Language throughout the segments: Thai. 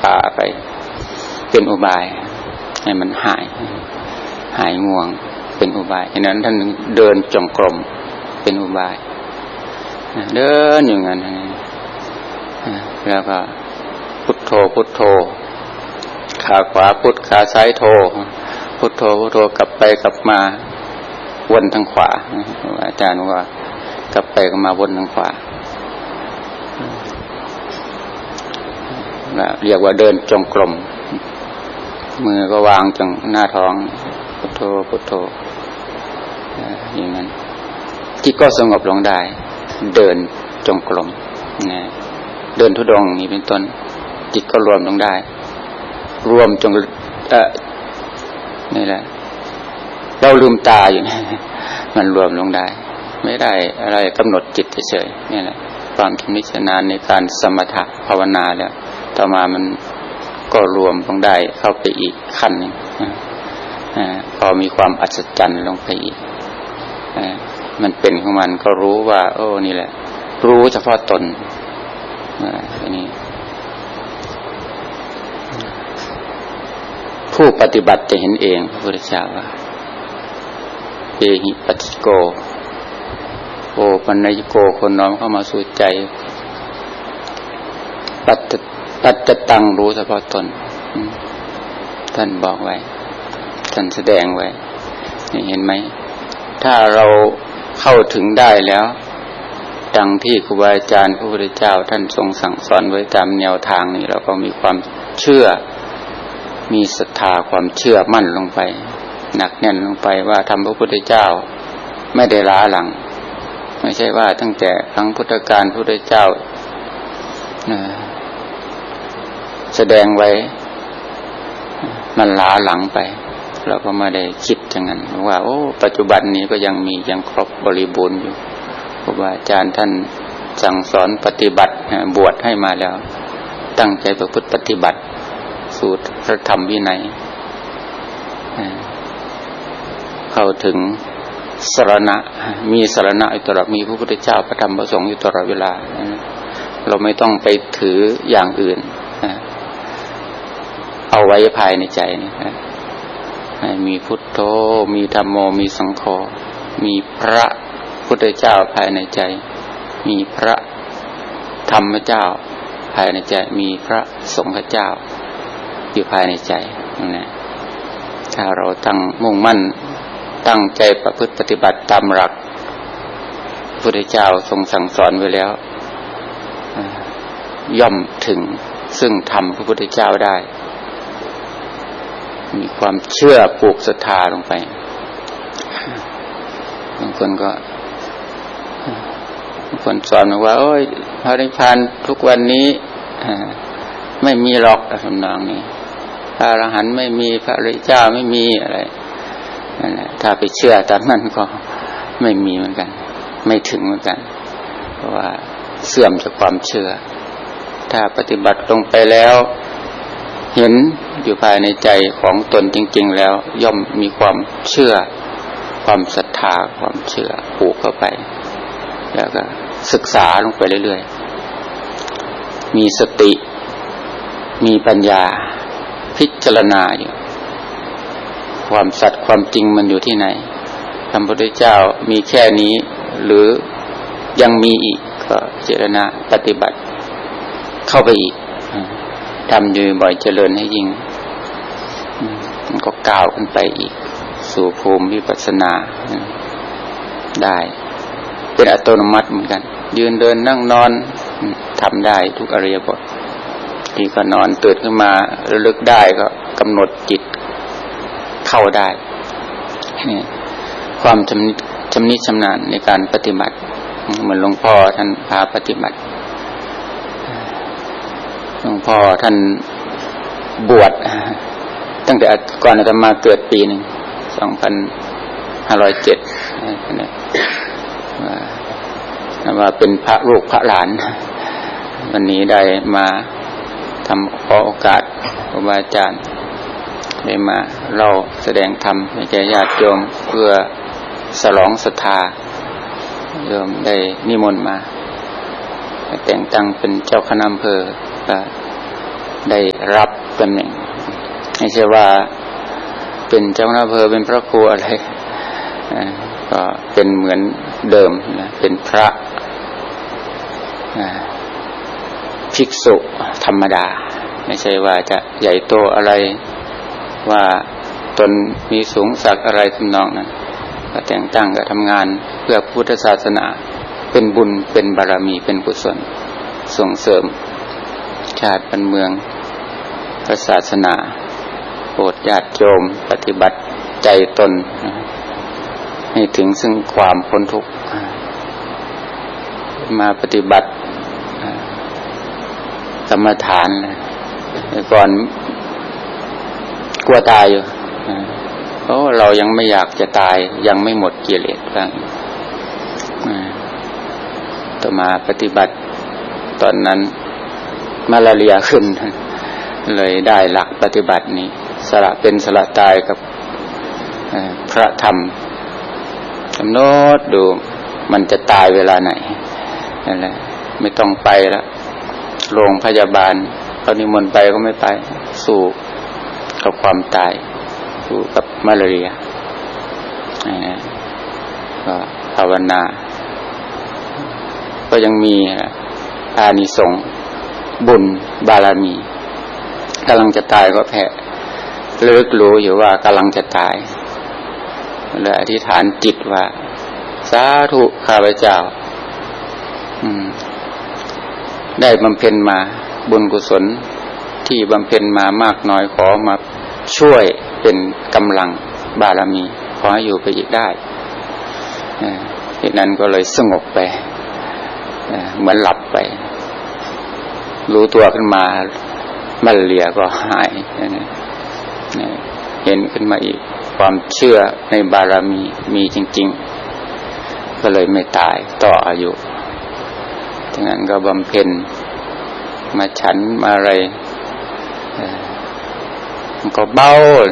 ป่าไปเป็นอุบายให้มันหายง่วงเป็นอุบายฉะนั้นท่านเดินจงกรมเป็นอุบายเดินอย่างนั้นแล้วก็พุทโธพุทโธขาขวาพุทขาซ้ายโธพุทโธพุทโธกลับไปกลับมาวนทางขวาอาจารย์ว่ากลับไปกลับมาวนทางขวาเรียกว่าเดินจงกรมมือก็วางจังหน้าท้องพุทโธพุทโธอย่างนั้นจิตก็สงบลงได้เดินจงกรมเดินธุดงค์นี่เป็นต้นจิตก็รวมลงได้รวมจงนี่แหละเราลืมตาอยู่มันรวมลงได้ไม่ได้อะไรกำหนดจิตเฉยๆนี่แหละความชำนิชำนาญในการสมถะภาวนาแล้วต่อมามันก็รวมลงได้เข้าไปอีกขั้นนึงพอมีความอัศจรรย์ลงไปอีกมันเป็นของมันก็รู้ว่าโอ้นี่แหละรู้เฉพาะตนนี่ผู้ปฏิบัติจะเห็นเองพระพุทธเจ้าว่าเอหิปัสสิโกโอปัญญโกคนน้อมเข้ามาสู่ใจปัจจตังรู้เฉพาะตนท่านบอกไว้ท่านแสดงไว้นี่เห็นไหมถ้าเราเข้าถึงได้แล้วดังที่ครูบาอาจารย์พระพุทธเจ้าท่านทรงสั่งสอนไว้ตามแนวทางนี้เราก็มีความเชื่อมีศรัทธาความเชื่อมั่นลงไปหนักแน่นลงไปว่าธรรมพระพุทธเจ้าไม่ได้ล้าหลังไม่ใช่ว่าตั้งแต่ครั้งพุทธกาลพระพุทธเจ้าแสดงไว้มันล้าหลังไปเราก็ไม่ได้คิดอย่างนั้นว่าโอ้ปัจจุบันนี้ก็ยังมียังครบบริบูรณ์อยู่ครูบาอาจารย์ท่านสั่งสอนปฏิบัติบวชให้มาแล้วตั้งใจประพฤติปฏิบัติสูตรพระธรรมวินัยเข้าถึงสรณะมีสรณะอยู่ตลอดมีพระพุทธเจ้าพระธรรมพระสงฆ์อยู่ตลอดเวลาเราไม่ต้องไปถืออย่างอื่นเอาไว้ภายในใจนี่มีพุทโธมีธัมโมมีสังโฆมีพระพุทธเจ้าภายในใจมีพระธรรมเจ้าภายในใจมีพระสงฆ์เจ้าอยู่ภายในใจนะถ้าเราตั้งมุ่งมั่นตั้งใจประพฤติปฏิบัติตามหลักพระพุทธเจ้าทรงสั่งสอนไว้แล้วย่อมถึงซึ่งธรรมพระพุทธเจ้าได้มีความเชื่อปลูกศรัทธาลงไปบางคนสอนว่าโอ้ยพระนิพพานทุกวันนี้ไม่มีหรอกทำนองนี้พระอรหันต์ไม่มีพระอริยเจ้าไม่มีอะไรนั่นแหละถ้าไปเชื่อตามนั้นก็ไม่มีเหมือนกันไม่ถึงเหมือนกันเพราะว่าเสื่อมจากความเชื่อถ้าปฏิบัติลงไปแล้วเห็นอยู่ภายในใจของตนจริงๆแล้วย่อมมีความเชื่อความศรัทธาความเชื่อปลูกเข้าไปแล้วก็ศึกษาลงไปเรื่อยๆมีสติมีปัญญาพิจารณาอยู่ความสัตย์ความจริงมันอยู่ที่ไหนธรรมพระพุทธเจ้ามีแค่นี้หรือยังมีอีกก็พิจารณาปฏิบัติเข้าไปอีกทำอยู่บ่อยเจริญให้ยิ่งมันก็ก้าวขึ้นไปอีกสู่ภูมิวิปัสสนาได้เป็นอัตโนมัติเหมือนกันยืนเดินนั่งนอนทำได้ทุกอริยบทที่ก็นอนตื่นขึ้นมาระลึกได้ก็กำหนดจิตเข้าได้นี่ความชำนิชำนาญในการปฏิบัติเหมือนหลวงพ่อท่านพาปฏิบัติหลวงพ่อท่านบวชตั้งแต่ก่อนอาตมาเกิดปี1 2507ว่าเป็นพระลูกพระหลานวันนี้ได้มาทำขอโอกาสครูบาอาจารย์ได้มาเล่าแสดงธรรมให้แก่ญาติโยมเพื่อฉลองศรัทธาโยมได้นิมนต์มาแต่งตั้งเป็นเจ้าคณะอำเภอได้รับตำแหน่งไม่ใช่ว่าเป็นเจ้าอำเภอเป็นพระครูอะไรก็เป็นเหมือนเดิมนะเป็นพระภิกษุธรรมดาไม่ใช่ว่าจะใหญ่โตอะไรว่าตนมีสูงศักดิ์อะไรทำนองนั้นก็แต่งตั้งก็ทำงานเพื่อพุทธศาสนาเป็นบุญเป็นบารมีเป็นกุศลส่งเสริมชาติบ้านเมืองพระศาสนาโปรดญาติโยมปฏิบัติใจตนให้ถึงซึ่งความพ้นทุกข์มาปฏิบัติกรรมฐานก่อนกลัวตายอยู่เรายังไม่อยากจะตายยังไม่หมดกิเลสบ้างต่อมาปฏิบัติตอนนั้นมาลาเรียขึ้นเลยได้หลักปฏิบัตินี้สละเป็นสละตายกับพระธรรมกำหนดดูมันจะตายเวลาไหนนั่นแหละไม่ต้องไปแล้วโรงพยาบาลเขานิมนต์ไปก็ไม่ไปสู้กับความตายสู้กับมาลาเรียก็ภาวนาก็ยังมีอานิสงส์บุญบารมีกำลังจะตายก็แพ้เลิกรู้อยู่ว่ากำลังจะตายเลยอธิษฐานจิตว่าสาธุข้าพเจ้าได้บำเพ็ญมาบุญกุศลที่บำเพ็ญมามากน้อยขอมาช่วยเป็นกำลังบารมีขอให้อยู่ไปอีกได้เหตุนั้นก็เลยสงบไปเหมือนหลับไปรู้ตัวขึ้นมามาลาเรียก็หายเห็นขึ้นมาอีกความเชื่อในบารมีมีจริงๆก็เลยไม่ตายต่ออายุดังนั้นก็บำเพ็ญมาฉันมาอะไรมันก็เบา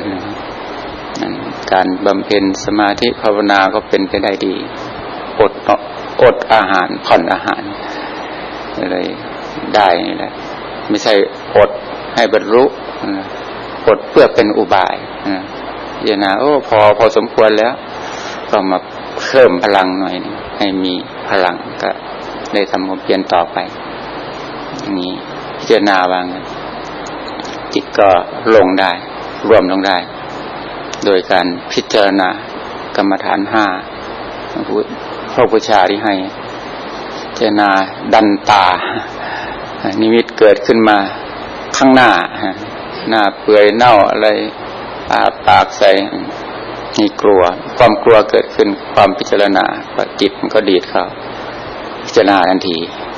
การบำเพ็ญสมาธิภาวนาก็เป็นไปได้ดีอดอาหารผ่อนอาหารเลยได้นี่แหละไม่ใช่อดให้บรรลุอดเพื่อเป็นอุบายอย่านะพอสมควรแล้วก็มาเพิ่มพลังหน่อยให้มีพลังก็ได้ทำความเพียรต่อไปอย่างนี้พิจารณาวางจิตก็ลงได้รวมลงได้โดยการพิจารณากรรมฐาน5พระพุทธเจ้าที่ให้พิจารณาดันตานิมิตเกิดขึ้นมาข้างหน้าเปื่อยเน่าอะไรปากใส่นี่กลัวความกลัวเกิดขึ้นความพิจารณาจิตมันก็ดีดเข้าพิจารณาทันที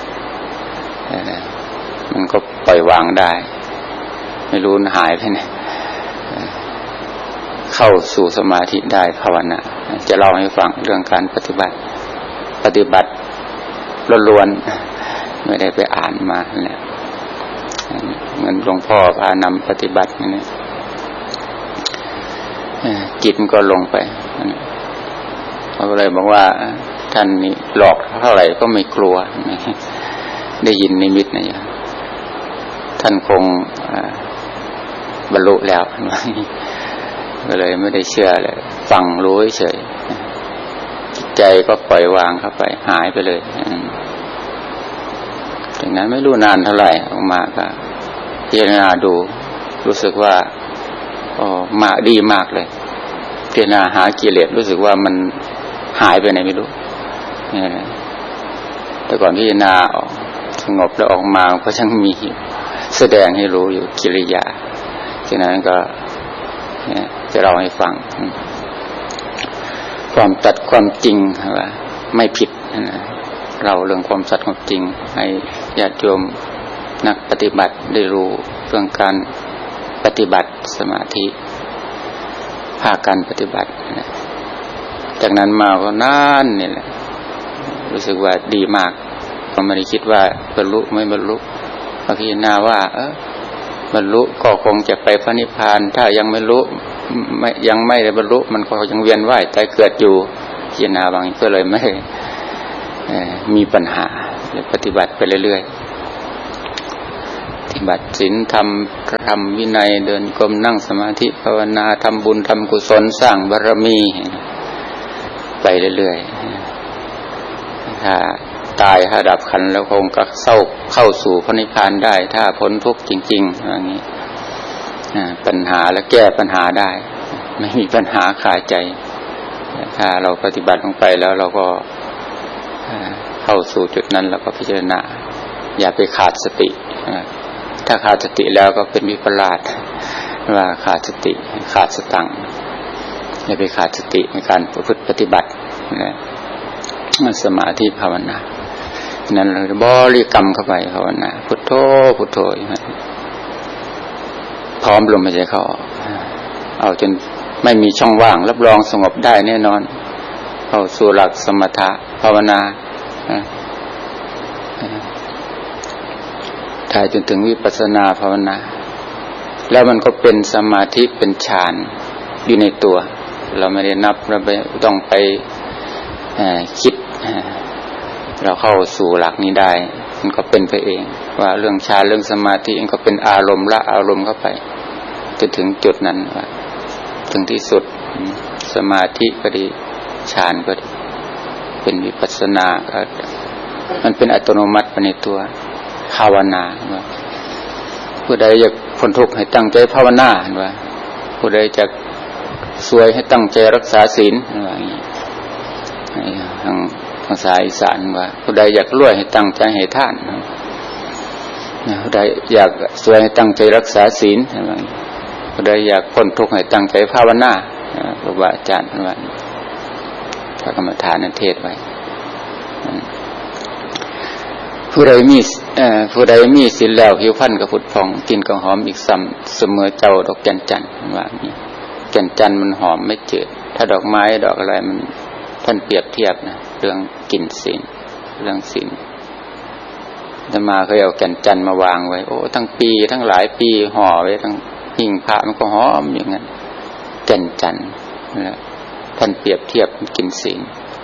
มันก็ปล่อยวางได้ไม่รู้หายไปไหนเข้าสู่สมาธิได้ภาวนาจะเล่าให้ฟังเรื่องการปฏิบัติล้วนๆไม่ได้ไปอ่านมาเนี่ยเหมือนหลวงพ่อพานำปฏิบัตินี่จิตมันก็ลงไปเขาก็เลยบอกว่าท่านนี่หลอกเท่าไหร่ก็ไม่กลัวได้ยินนิมิตนะท่านคงบรรลุแล้วก็เลยไม่ได้เชื่อเลยฟังรู้เฉยจิตใจก็ปล่อยวางเข้าไปหายไปเลยจากนั้นไม่รู้นานเท่าไหร่ออกมาก็พิจารณาดูรู้สึกว่ามาดีมากเลยพิจารณาหากิเลสรู้สึกว่ามันหายไปไหนไม่รู้แต่ก่อนพิจารณาสงบแล้วออกมาก็ยังมีแสดงให้รู้อยู่กิริยาจากนั้นก็จะเล่าให้ฟังความตัดความจริงว่าไม่ผิดนะเราเรื่องความสัตย์ความจริงให้ญาติโยมนักปฏิบัติได้รู้เรื่องการปฏิบัติสมาธิภาคการปฏิบัติจากนั้นมาก็นานนี่แหละรู้สึกว่าดีมากก็ไม่ได้คิดว่าบรรลุไม่บรรลุพิจารณาว่าบรรลุก็คงจะไปพระนิพพานถ้ายังไม่รู้ยังไม่ได้บรรลุมันก็ยังเวียนว่ายตายเกิดอยู่พิจารณาบางก็เลยไม่มีปัญหาเลยปฏิบัติไปเรื่อยๆฏิบัติศีลทำธรรมวินัยเดินกรมนั่งสมาธิภาวนาทำบุญทำกุศลสร้างบารมีไปเรื่อยๆถ้าตายถ้าดับขันธ์แล้วคงก็เข้าสู่พระนิพพานได้ถ้าพ้นทุกข์จริงๆอย่างนี้ปัญหาและแก้ปัญหาได้ไม่มีปัญหาคาใจถ้าเราปฏิบัติลงไปแล้วเราก็เข้าสู่จุดนั้นแล้วก็พิจารณาอย่าไปขาดสติถ้าขาดสติแล้วก็เป็นวิปลาสว่าขาดสติขาดสตังอย่าไปขาดสติในการประพฤติปฏิบัติสมาธิภาวนานั้นเราบริกรรมเข้าไปภาวนาพุทโธพุทโธพร้อมลมหายใจเข้าเอาจนไม่มีช่องว่างรับรองสงบได้แน่นอนเข้าสู่หลักสมถะภาวนาถ่ายจนถึงวิปัสสนาภาวนาแล้วมันก็เป็นสมาธิเป็นฌานอยู่ในตัวเราไม่ได้นับเราไม่ต้องไปคิดเราเข้าสู่หลักนี้ได้มันก็เป็นไปเองว่าเรื่องฌานเรื่องสมาธิเองก็เป็นอารมณ์ละอารมณ์เข้าไปจนถึงจุดนั้นว่าถึงที่สุดสมาธิก็ดีฌานก็ดีเป็นวิปัสสนาก็มันเป็นอัตโนมัติไปในตัวภาวนาว่าผู้ใดอยากพ้นทุกข์ให้ตั้งใจภาวนาว่าผู้ใดจะสวยให้ตั้งใจรักษาศีลว่าอย่างนี้ทางภาษาอีสานว่าผู้ใดอยากรวยให้ตั้งใจให้ทานผู้ใดอยากสวยให้ตั้งใจรักษาศีลว่าผู้ใดอยากพ้นทุกข์ให้ตั้งใจภาวนาครูบาอาจารย์ว่าพระกรรมฐานนั้นเทศไว้ผู้ใดมีศีลแล้วผิวพรรณก็ผุดผ่องกลิ่นก็หอมอีกซ้ำเสมอเจ้าดอกแก่นจันทร์ว่างี้แก่นจันทร์มันหอมไม่จืดถ้าดอกไม้ดอกอะไรมันท่านเปรียบเทียบนะเรื่องกลิ่นศีลเรื่องศีลอาตมาเคยเอาแก่นจันทร์มาวางไว้โอ้ทั้งปีทั้งหลายปีห่อไว้ทั้งหิ้งพระมันก็หอมอย่างนั้นแก่นจันทร์นะท่านเปรียบเทียบกลิ่นศีล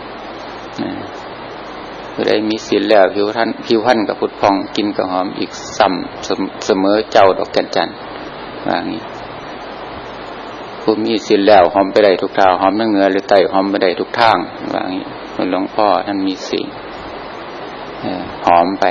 ผู้ใดมีศีลแล้วผิวพรรณก็ผุดผ่องกินก็หอมอีกซ้ำเสมอเจ้าดอกแก่นจันทร์ว่างี้ผู้มีศีลแล้วหอมไปได้ทุกทางหอมทั้งเหนือหรือใต้หอมไปได้ทุกทางว่างี้หลวงพ่อท่านมีศีลหอมไป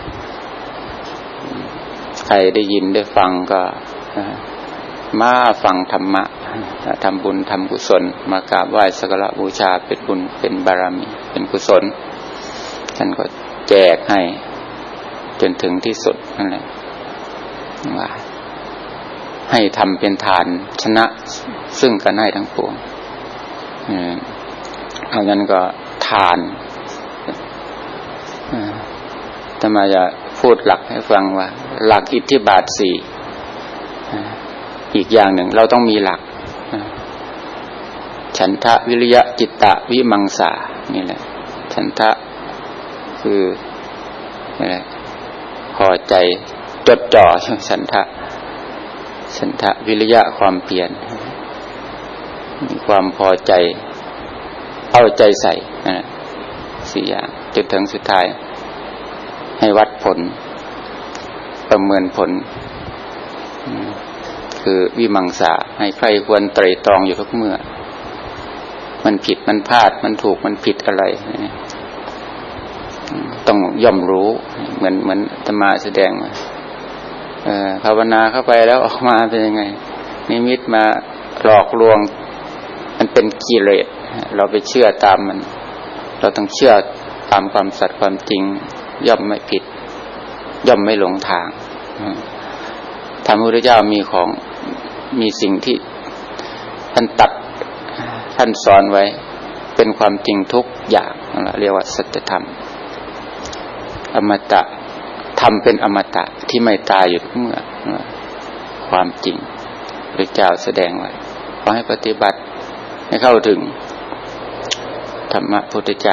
ใครได้ยินได้ฟังก็มาฟังธรรมะทำบุญทำกุศลมากราบไหว้สักการะบูชาเป็นบุญเป็นบารมีเป็นกุศลท่านก็แจกให้จนถึงที่สุดนั่นแหละว่าให้ทำเป็นทานชนะซึ่งกันให้ทั้งปวงเอางั้นก็ทานทำไมจะพูดหลักให้ฟังว่าหลักอิทธิบาท4อีกอย่างหนึ่งเราต้องมีหลักฉันทะวิริยะจิตตะวิมังสานี่แหละฉันทะคืออะไรพอใจจดจ่อฉันทะวิริยะความเพียรมีความพอใจเอาใจใส่นะ4อย่างจนถึงสุดท้ายให้วัดผลประเมินผลคือวิมังสาให้ใครควรไตร่ตรองอยู่ทุกเมื่อมันผิดมันพลาดมันถูกมันผิดอะไรต้องย่อมรู้เหมือนธรรมะแสดงมาภาวนาเข้าไปแล้วออกมาเป็นยังไงนิมิตมาหลอกลวงมันเป็นกิเลสเราไปเชื่อตามมันเราต้องเชื่อตามความสัตย์ความจริงย่อมไม่ผิดย่อมไม่หลงทางธรรมพระพุทธเจ้ามีสิ่งที่ท่านตัดท่านสอนไว้เป็นความจริงทุกอย่างเรียกว่าสัจธรรมอมตะทำเป็นอมตะที่ไม่ตายอยู่ทุกเมื่อความจริงพระเจ้าแสดงไว้ขอให้ปฏิบัติให้เข้าถึงธรรมะพุทธเจ้า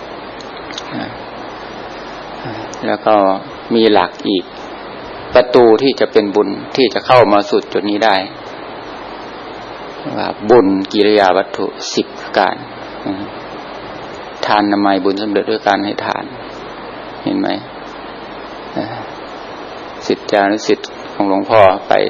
แล้วก็มีหลักอีกประตูที่จะเป็นบุญที่จะเข้ามาสู่จุดนี้ได้ว่าบุญกิริยาวัตถุ10ประการทานนามัยบุญสำเร็จด้วยการให้ทานเห็นไหมศิษย์ของหลวงพ่อไป